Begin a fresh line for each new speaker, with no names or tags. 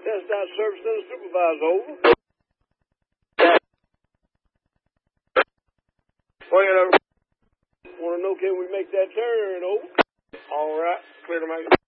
Test out service center supervisor, over.
Well,
Want to know, can we make that turn, over?
all right. Clear to make.